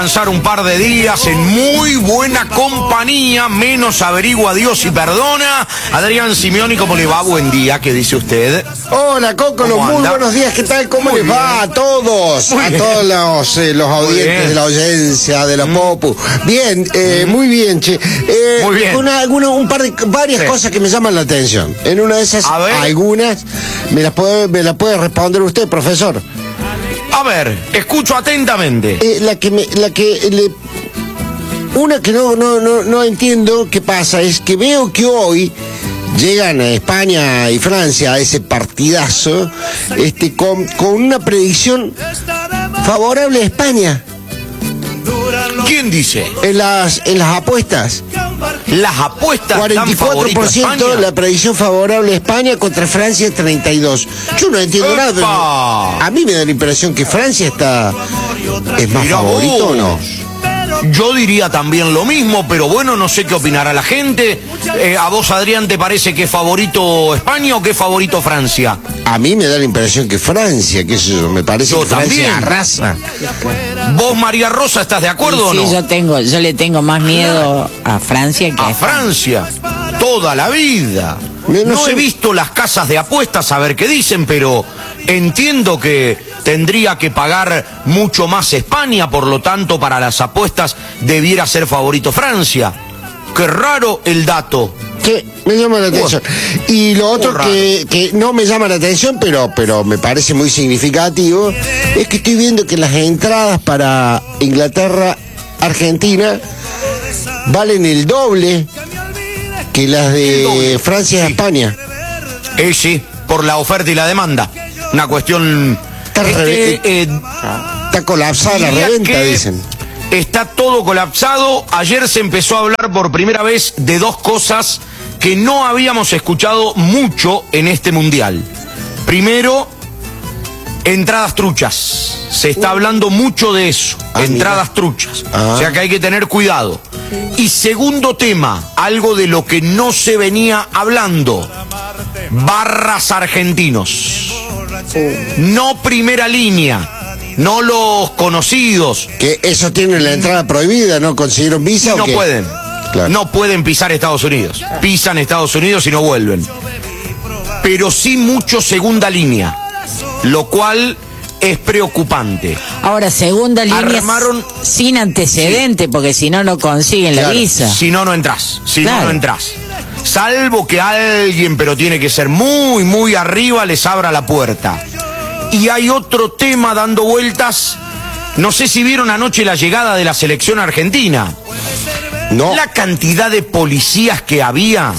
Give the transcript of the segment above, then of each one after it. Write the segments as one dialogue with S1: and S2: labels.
S1: Descansar un par de días en muy buena compañía, menos averigua Dios y perdona. Adrián Simeoni, ¿cómo le va? Buen día, ¿qué dice usted?
S2: Hola, Cócolo, muy buenos días, ¿qué tal? ¿Cómo les va a todos? A todos los audientes de la audiencia, de la Popu. Bien, muy bien, che.
S1: Muy bien.
S2: Varias cosas que me llaman la atención. En una de esas, algunas, me las puede responder usted, profesor.
S1: A ver, escucho atentamente.
S2: Una que no entiendo qué pasa es que veo que hoy llegan a España y Francia a ese partidazo con una predicción favorable a España.
S1: ¿Quién dice?
S2: En las apuestas.
S1: Las apuestas
S2: 44% la predicción favorable a España contra Francia 32%. Yo no entiendo nada, pero a mí me da la impresión que Francia es más favorito, ¿o no?
S1: Yo diría también lo mismo, pero bueno, no sé qué opinará la gente. ¿A vos, Adrián, te parece que es favorito España o que es favorito Francia?
S2: A mí me da la impresión que Francia, que eso me parece que Francia arrasa.
S1: ¿Vos, María Rosa, estás de acuerdo o no?
S3: Sí, yo le tengo más miedo a Francia que
S1: a Francia. Toda la vida. No he visto las casas de apuestas a ver qué dicen, pero entiendo que tendría que pagar mucho más España, por lo tanto, para las apuestas debiera ser favorito Francia. Qué raro el dato.
S2: Sí, me llama la atención. Y lo otro que no me llama la atención, pero me parece muy significativo, es que estoy viendo que las entradas para Inglaterra-Argentina valen el doble que las de Francia-España.
S1: Sí, por la oferta y la demanda. Una cuestión...
S2: Está colapsada la reventa, dicen.
S1: Está todo colapsado. Ayer se empezó a hablar por primera vez de dos cosas que no habíamos escuchado mucho en este mundial. Primero, entradas truchas. Se está hablando mucho de eso. Entradas truchas. O sea que hay que tener cuidado. Y segundo tema, algo de lo que no se venía hablando. Barras argentinos. No primera línea, no los conocidos.
S2: Que esos tienen la entrada prohibida, ¿no consiguieron visa?
S1: No pueden. Claro. No pueden pisar Estados Unidos. Pisan Estados Unidos y no vuelven. Pero sí mucho segunda línea, lo cual es preocupante.
S3: Ahora, segunda línea sin antecedente, porque si no, no consiguen la visa.
S1: Si no, no entras. No entras. Salvo que alguien, pero tiene que ser muy, muy arriba, les abra la puerta. Y hay otro tema dando vueltas. No sé si vieron anoche la llegada de la selección argentina. No. La cantidad de policías que había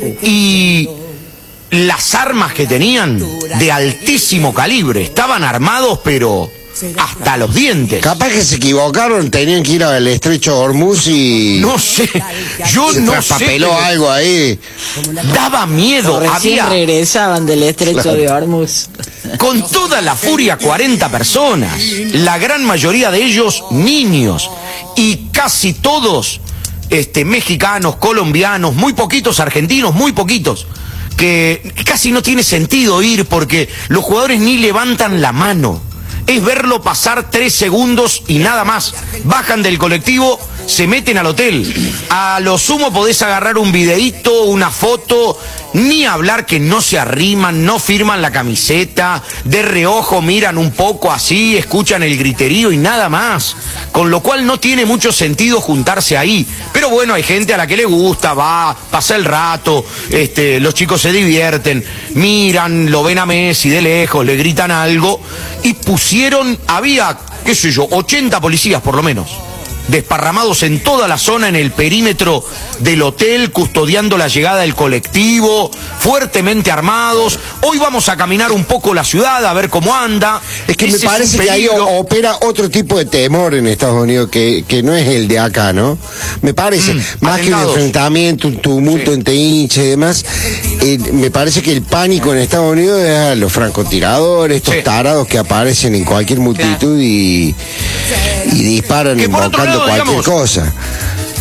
S1: y las armas que tenían de altísimo calibre. Estaban armados, pero hasta los dientes.
S2: Capaz que se equivocaron, tenían que ir al estrecho de Hormuz y...
S1: No sé, yo no sé.
S2: Traspapeló algo ahí.
S1: Daba miedo.
S3: Recién regresaban del estrecho de Hormuz.
S1: Con toda la furia, 40 personas. La gran mayoría de ellos niños. Y casi todos mexicanos, colombianos, muy poquitos argentinos, muy poquitos. Que casi no tiene sentido ir porque los jugadores ni levantan la mano. Es verlo pasar 3 segundos y nada más. Bajan del colectivo, se meten al hotel. A lo sumo podés agarrar un videíto, una foto, ni hablar que no se arriman, no firman la camiseta, de reojo miran un poco así, escuchan el griterío y nada más. Con lo cual no tiene mucho sentido juntarse ahí. Pero bueno, hay gente a la que le gusta, va, pasa el rato, los chicos se divierten, miran, lo ven a Messi de lejos, le gritan algo y había, qué sé yo, 80 policías por lo menos, desparramados en toda la zona, en el perímetro del hotel, custodiando la llegada del colectivo, fuertemente armados. Hoy vamos a caminar un poco la ciudad, a ver cómo anda.
S2: Es que me parece que ahí opera otro tipo de temor en Estados Unidos, que no es el de acá, ¿no? Me parece, más que un enfrentamiento, un tumulto entre hinchas y demás, me parece que el pánico en Estados Unidos es a los francotiradores, estos tarados que aparecen en cualquier multitud y disparan invocando cualquier cosa.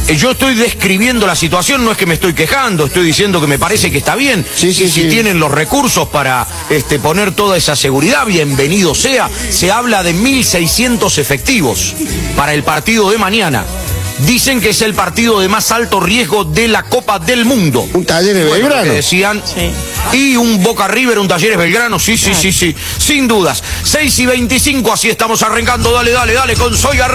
S1: yo estoy describiendo la situación, no es que me estoy quejando, estoy diciendo que me parece que está bien.
S2: Sí.
S1: Si tienen los recursos para poner toda esa seguridad, bienvenido sea. Se habla de 1.600 efectivos para el partido de mañana. Dicen que es el partido de más alto riesgo de la Copa del Mundo.
S2: Un Talleres Belgrano.
S1: Que decían. Sí. Y un Boca River, un Talleres Belgrano, sí, sin dudas. 6:25, así estamos arrancando. Dale, con Soy Garra.